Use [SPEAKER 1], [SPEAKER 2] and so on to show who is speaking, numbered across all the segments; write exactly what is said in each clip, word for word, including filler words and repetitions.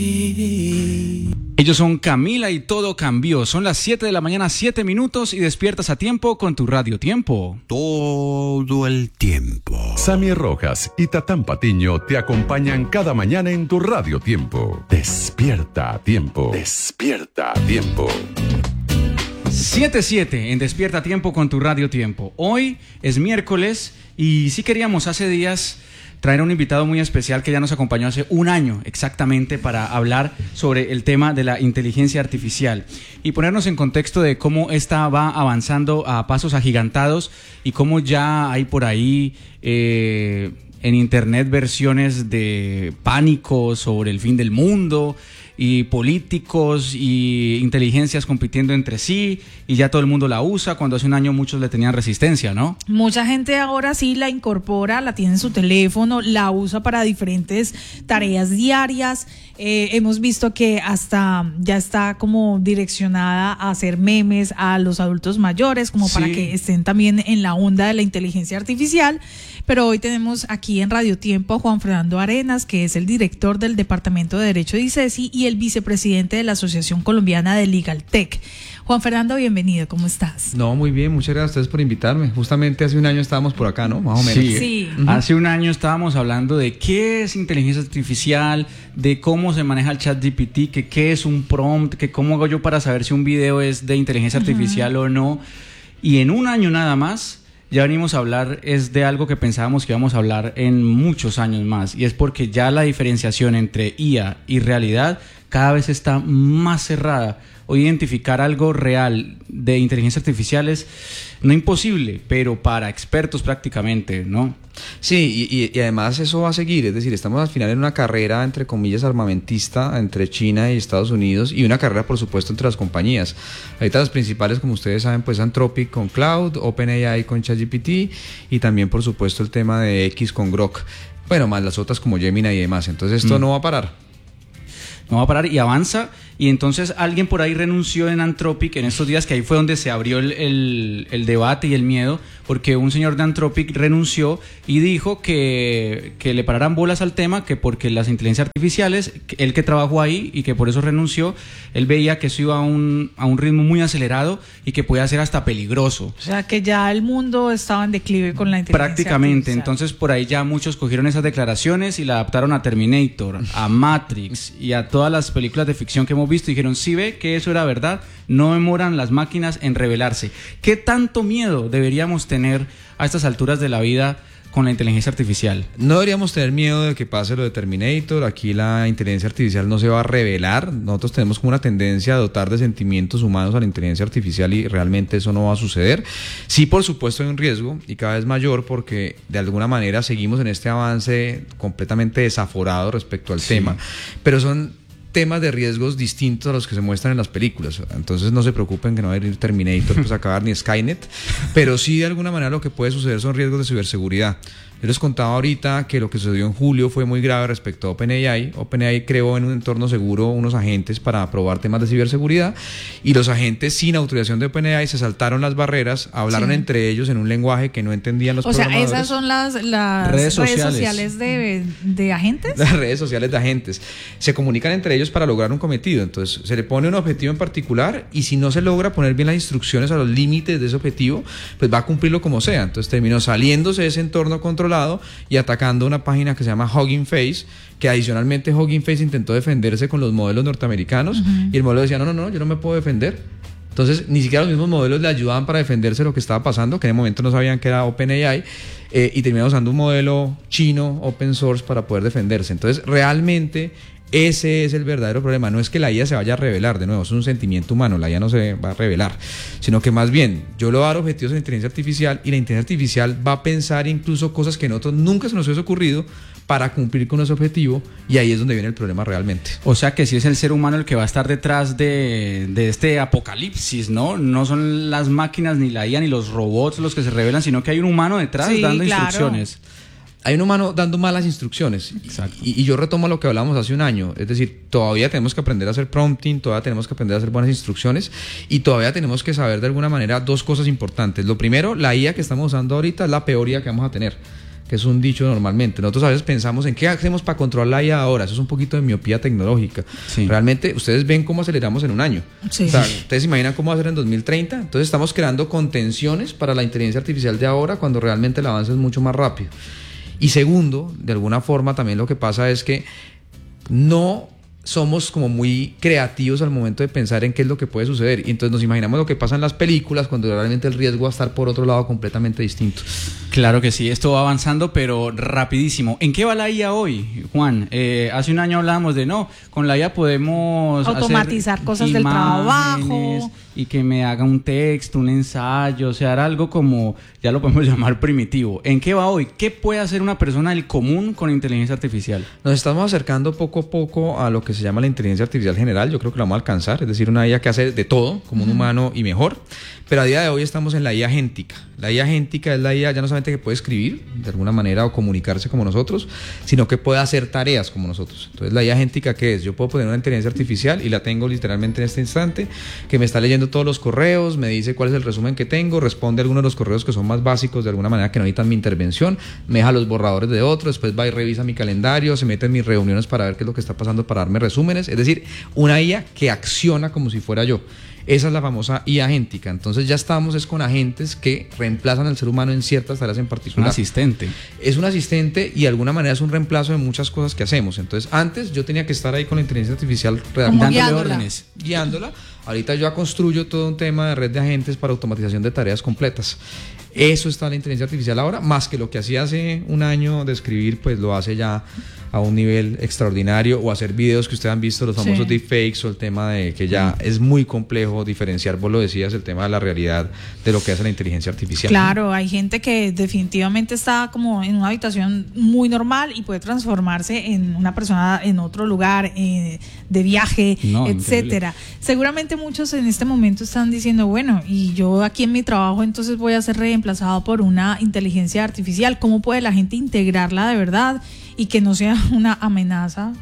[SPEAKER 1] Ellos son Camila y Todo Cambió. Son las siete de la mañana, siete minutos y despiertas a tiempo con tu Radio Tiempo.
[SPEAKER 2] Todo el tiempo.
[SPEAKER 3] Sammy Rojas y Tatán Patiño te acompañan cada mañana en tu Radio Tiempo. Despierta a tiempo. Despierta a tiempo.
[SPEAKER 1] siete siete en Despierta a Tiempo con tu Radio Tiempo. Hoy es miércoles y sí queríamos hace días traer a un invitado muy especial que ya nos acompañó hace un año exactamente para hablar sobre el tema de la inteligencia artificial y ponernos en contexto de cómo esta va avanzando a pasos agigantados y cómo ya hay por ahí eh, en internet versiones de pánico sobre el fin del mundo y políticos y inteligencias compitiendo entre sí y ya todo el mundo la usa cuando hace un año muchos le tenían resistencia, ¿no?
[SPEAKER 4] Mucha gente ahora sí la incorpora, la tiene en su teléfono, la usa para diferentes tareas diarias. Eh, hemos visto que hasta ya está como direccionada a hacer memes a los adultos mayores, como sí, para que estén también en la onda de la inteligencia artificial. Pero hoy tenemos aquí en Radio Tiempo a Juan Fernando Arenas, que es el director del Departamento de Derecho de ICESI y el vicepresidente de la Asociación Colombiana de Legal Tech. Juan Fernando, bienvenido, ¿cómo estás?
[SPEAKER 5] No, muy bien, muchas gracias a ustedes por invitarme. Justamente hace un año estábamos por acá, ¿no? Más o menos.
[SPEAKER 1] Sí,
[SPEAKER 4] sí.
[SPEAKER 1] Uh-huh. Hace un año estábamos hablando de qué es inteligencia artificial, de cómo se maneja el chat G P T, que qué es un prompt, que cómo hago yo para saber si un video es de inteligencia uh-huh. artificial o no. Y en un año nada más ya venimos a hablar es de algo que pensábamos que íbamos a hablar en muchos años más, y es porque ya la diferenciación entre I A y realidad cada vez está más cerrada. Hoy identificar algo real de inteligencia artificial es no imposible, pero para expertos prácticamente, ¿no?
[SPEAKER 5] Sí, y, y además eso va a seguir, es decir, estamos al final en una carrera entre comillas armamentista entre China y Estados Unidos y una carrera por supuesto entre las compañías. Ahorita las principales, como ustedes saben, pues Anthropic con Cloud, OpenAI con ChatGPT y también por supuesto el tema de X con Grok, bueno, más las otras como Gemini y demás. Entonces esto mm. no va a parar.
[SPEAKER 1] No va a parar y avanza, y entonces alguien por ahí renunció en Anthropic en estos días, que ahí fue donde se abrió el, el, el debate y el miedo, porque un señor de Anthropic renunció y dijo que, que le pararan bolas al tema, que porque las inteligencias artificiales, él que trabajó ahí y que por eso renunció, él veía que eso iba a un, a un ritmo muy acelerado y que podía ser hasta peligroso.
[SPEAKER 4] O sea, que ya el mundo estaba en declive con la inteligencia
[SPEAKER 1] Prácticamente,
[SPEAKER 4] artificial.
[SPEAKER 1] Entonces por ahí ya muchos cogieron esas declaraciones y la adaptaron a Terminator, a Matrix y a todas las películas de ficción que hemos visto y dijeron, sí ve que eso era verdad, no demoran las máquinas en revelarse. ¿Qué tanto miedo deberíamos tener a estas alturas de la vida con la inteligencia artificial?
[SPEAKER 5] No deberíamos tener miedo de que pase lo de Terminator. Aquí la inteligencia artificial no se va a revelar. Nosotros tenemos como una tendencia a dotar de sentimientos humanos a la inteligencia artificial y realmente eso no va a suceder. Sí, por supuesto hay un riesgo y cada vez mayor porque de alguna manera seguimos en este avance completamente desaforado respecto al sí. tema, pero son temas de riesgos distintos a los que se muestran en las películas. Entonces no se preocupen que no va a ir Terminator pues a acabar ni Skynet, pero sí de alguna manera lo que puede suceder son riesgos de ciberseguridad. Yo les contaba ahorita que lo que sucedió en julio fue muy grave respecto a OpenAI. OpenAI creó en un entorno seguro unos agentes para probar temas de ciberseguridad y los agentes sin autorización de OpenAI se saltaron las barreras, hablaron sí. entre ellos en un lenguaje que no entendían los
[SPEAKER 4] o
[SPEAKER 5] programadores.
[SPEAKER 4] O sea, ¿esas son las, las
[SPEAKER 1] redes sociales,
[SPEAKER 4] redes sociales de, de agentes?
[SPEAKER 5] Las redes sociales de agentes. Se comunican entre ellos para lograr un cometido. Entonces se le pone un objetivo en particular y si no se logra poner bien las instrucciones a los límites de ese objetivo, pues va a cumplirlo como sea. Entonces terminó saliéndose de ese entorno controlado y atacando una página que se llama Hugging Face, que adicionalmente Hugging Face intentó defenderse con los modelos norteamericanos uh-huh. y el modelo decía, no, no, no, yo no me puedo defender. Entonces ni siquiera los mismos modelos le ayudaban para defenderse de lo que estaba pasando, que en el momento no sabían que era OpenAI, eh, y terminaron usando un modelo chino, open source, para poder defenderse. Entonces realmente ese es el verdadero problema. No es que la I A se vaya a revelar, de nuevo, es un sentimiento humano, la I A no se va a revelar, sino que más bien yo le voy a dar objetivos a la inteligencia artificial y la inteligencia artificial va a pensar incluso cosas que a nosotros nunca se nos hubiese ocurrido para cumplir con ese objetivo, y ahí es donde viene el problema realmente.
[SPEAKER 1] O sea que sí es el ser humano el que va a estar detrás de, de este apocalipsis, ¿no? No son las máquinas, ni la I A, ni los robots los que se revelan, sino que hay un humano detrás sí, dando claro. instrucciones.
[SPEAKER 5] Hay un humano dando malas instrucciones.
[SPEAKER 1] Exacto.
[SPEAKER 5] Y, y yo retomo lo que hablamos hace un año. Es decir, todavía tenemos que aprender a hacer prompting, todavía tenemos que aprender a hacer buenas instrucciones y todavía tenemos que saber de alguna manera dos cosas importantes. Lo primero, la I A que estamos usando ahorita es la peor I A que vamos a tener, que es un dicho normalmente. Nosotros a veces pensamos en qué hacemos para controlar la I A ahora. Eso es un poquito de miopía tecnológica. Sí. Realmente, ustedes ven cómo aceleramos en un año. Sí. O sea, ¿ustedes se imaginan cómo va a ser en dos mil treinta? Entonces estamos creando contenciones para la inteligencia artificial de ahora cuando realmente el avance es mucho más rápido. Y segundo, de alguna forma también lo que pasa es que no somos como muy creativos al momento de pensar en qué es lo que puede suceder. Y entonces nos imaginamos lo que pasa en las películas cuando realmente el riesgo va a estar por otro lado completamente distinto.
[SPEAKER 1] Claro que sí, esto va avanzando, pero rapidísimo. ¿En qué va la I A hoy, Juan? Eh, hace un año hablábamos de no, con la I A podemos
[SPEAKER 4] automatizar
[SPEAKER 1] hacer
[SPEAKER 4] cosas del trabajo
[SPEAKER 1] y que me haga un texto, un ensayo, o sea, algo como, ya lo podemos llamar primitivo. ¿En qué va hoy? ¿Qué puede hacer una persona del común con inteligencia artificial?
[SPEAKER 5] Nos estamos acercando poco a poco a lo que se llama la inteligencia artificial general. Yo creo que la vamos a alcanzar, es decir, una I A que hace de todo, como un uh-huh. humano y mejor. Pero a día de hoy estamos en la I A agéntica. La I A agéntica es la I A ya no solamente que puede escribir de alguna manera o comunicarse como nosotros, sino que puede hacer tareas como nosotros. Entonces, la I A agéntica, ¿qué es? Yo puedo poner una inteligencia artificial y la tengo literalmente en este instante, que me está leyendo todos los correos, me dice cuál es el resumen que tengo, responde algunos de los correos que son más básicos de alguna manera que no necesitan mi intervención, me deja los borradores de otro, después va y revisa mi calendario, se mete en mis reuniones para ver qué es lo que está pasando, para darme resúmenes. Es decir, una I A que acciona como si fuera yo. Esa es la famosa I A agéntica. Entonces ya estamos es con agentes que reemplazan al ser humano en ciertas tareas en particular.
[SPEAKER 1] Un asistente.
[SPEAKER 5] Es un asistente y de alguna manera es un reemplazo de muchas cosas que hacemos. Entonces antes yo tenía que estar ahí con la inteligencia artificial dándole órdenes, guiándola. Ahorita yo ya construyo todo un tema de red de agentes para automatización de tareas completas. Eso está en la inteligencia artificial ahora, más que lo que hacía hace un año de escribir, pues lo hace ya a un nivel extraordinario, o hacer videos que ustedes han visto, los famosos sí. deepfakes, o el tema de que ya es muy complejo diferenciar, vos lo decías, el tema de la realidad de lo que hace la inteligencia artificial.
[SPEAKER 4] Claro, hay gente que definitivamente está como en una habitación muy normal y puede transformarse en una persona en otro lugar, eh, de viaje, no, etcétera. Increíble. Seguramente muchos en este momento están diciendo, bueno, y yo aquí en mi trabajo entonces voy a ser reemplazado por una inteligencia artificial. ¿Cómo puede la gente integrarla de verdad y que no sea una amenaza?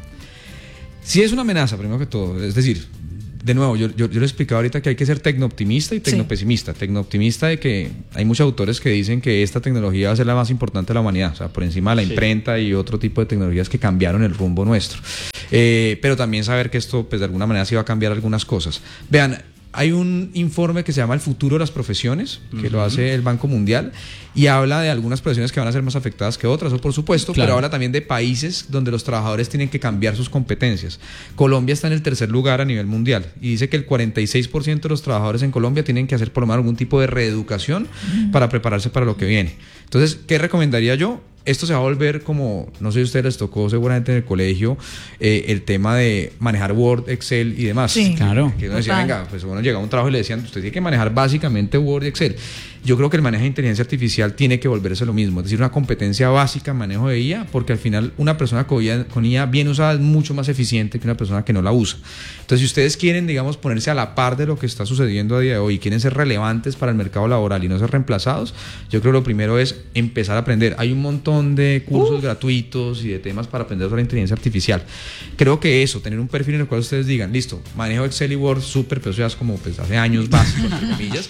[SPEAKER 5] Sí, es una amenaza, primero que todo. Es decir, de nuevo, yo, yo, yo le explicaba ahorita que hay que ser tecnooptimista y tecnopesimista. Sí. Tecnooptimista de que hay muchos autores que dicen que esta tecnología va a ser la más importante de la humanidad, o sea, por encima de la sí. imprenta y otro tipo de tecnologías que cambiaron el rumbo nuestro. Eh, pero también saber que esto, pues de alguna manera sí va a cambiar algunas cosas. Vean, hay un informe que se llama El futuro de las profesiones, que uh-huh. lo hace el Banco Mundial, y habla de algunas profesiones que van a ser más afectadas que otras, o por supuesto, claro. pero habla también de países donde los trabajadores tienen que cambiar sus competencias. Colombia está en el tercer lugar a nivel mundial, y dice que el cuarenta y seis por ciento de los trabajadores en Colombia tienen que hacer por lo menos algún tipo de reeducación uh-huh. para prepararse para lo que viene. Entonces, ¿qué recomendaría yo? Esto se va a volver como, no sé si a ustedes les tocó seguramente en el colegio, eh, el tema de manejar Word, Excel y demás.
[SPEAKER 1] Sí, claro.
[SPEAKER 5] Que uno decía, venga, pues uno llegaba a un trabajo y le decían, usted tiene que manejar básicamente Word y Excel. Yo creo que el manejo de inteligencia artificial tiene que volverse lo mismo, es decir, una competencia básica en manejo de I A, porque al final una persona con I A, con I A bien usada es mucho más eficiente que una persona que no la usa. Entonces, si ustedes quieren, digamos, ponerse a la par de lo que está sucediendo a día de hoy y quieren ser relevantes para el mercado laboral y no ser reemplazados, yo creo que lo primero es empezar a aprender. Hay un montón de cursos uh. gratuitos y de temas para aprender sobre inteligencia artificial. Creo que eso, tener un perfil en el cual ustedes digan, listo, manejo Excel y Word súper, pero eso ya es como pues, hace años básico, entre comillas,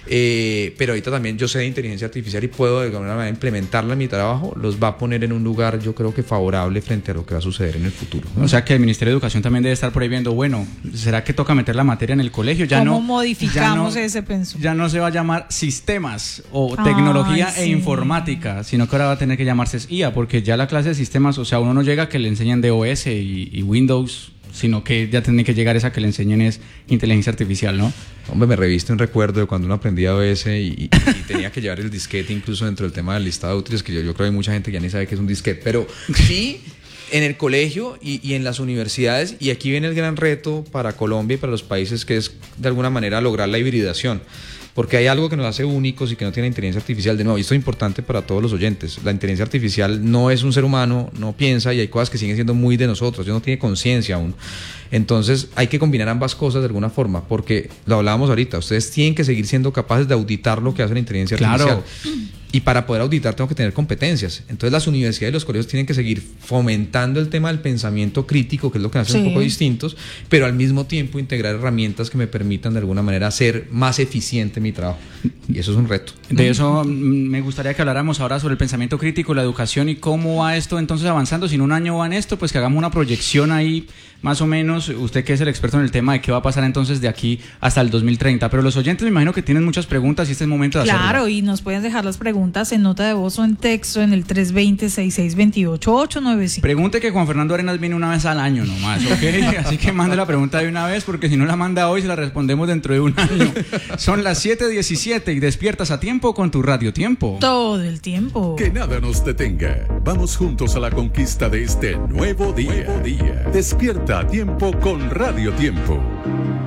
[SPEAKER 5] eh, pero ahorita también yo sé de inteligencia artificial y puedo de alguna manera implementarla en mi trabajo, los va a poner en un lugar yo creo que favorable frente a lo que va a suceder en el futuro, ¿no?
[SPEAKER 1] O sea que el Ministerio de Educación también debe estar por ahí viendo, bueno, ¿será que toca meter la materia en el colegio? Ya
[SPEAKER 4] ¿Cómo
[SPEAKER 1] no,
[SPEAKER 4] modificamos
[SPEAKER 1] ya no,
[SPEAKER 4] ese pensum?
[SPEAKER 1] Ya no se va a llamar sistemas o tecnología
[SPEAKER 4] Ay,
[SPEAKER 1] e
[SPEAKER 4] sí.
[SPEAKER 1] informática, sino que ahora va a tener que llamarse I A, porque ya la clase de sistemas, o sea, uno no llega a que le enseñen D O S y, y Windows, sino que ya tiene que llegar esa que le enseñen es inteligencia artificial, ¿no?
[SPEAKER 5] Hombre, me reviste un recuerdo de cuando uno aprendía O S y, y, y tenía que llevar el disquete incluso dentro del tema del listado de útiles, que yo, yo creo que hay mucha gente que ya ni sabe qué es un disquete, pero sí en el colegio y, y en las universidades, y aquí viene el gran reto para Colombia y para los países, que es de alguna manera lograr la hibridación. Porque hay algo que nos hace únicos y que no tiene inteligencia artificial. De nuevo, y esto es importante para todos los oyentes. La inteligencia artificial no es un ser humano, no piensa, y hay cosas que siguen siendo muy de nosotros. Yo no tiene conciencia aún. Entonces hay que combinar ambas cosas de alguna forma, porque lo hablábamos ahorita. Ustedes tienen que seguir siendo capaces de auditar lo que hace la inteligencia
[SPEAKER 1] claro.
[SPEAKER 5] artificial. Y para poder auditar tengo que tener competencias. Entonces las universidades y los colegios tienen que seguir fomentando el tema del pensamiento crítico, que es lo que hace
[SPEAKER 4] Sí.
[SPEAKER 5] un poco distintos, pero al mismo tiempo integrar herramientas que me permitan de alguna manera hacer más eficiente mi trabajo. Y eso es un reto.
[SPEAKER 1] De eso mm, me gustaría que habláramos ahora sobre el pensamiento crítico, la educación y cómo va esto entonces avanzando. Si en un año va en esto, pues que hagamos una proyección ahí, más o menos, usted que es el experto en el tema, de qué va a pasar entonces de aquí hasta el dos mil treinta. Pero los oyentes me imagino que tienen muchas preguntas y este es el momento de hacerlo.
[SPEAKER 4] Claro, y nos pueden dejar las preguntas en nota de voz o en texto en el tres dos cero, seis seis dos ocho, ocho nueve cinco.
[SPEAKER 1] Pregunte que Juan Fernando Arenas viene una vez al año nomás, ¿ok? Así que mande la pregunta de una vez, porque si no la manda hoy se la respondemos dentro de un año. Son las siete diecisiete y despiertas a tiempo con tu Radio Tiempo.
[SPEAKER 4] Todo el tiempo.
[SPEAKER 3] Que nada nos detenga. Vamos juntos a la conquista de este nuevo día. Nuevo día. Despierta a tiempo con Radio Tiempo.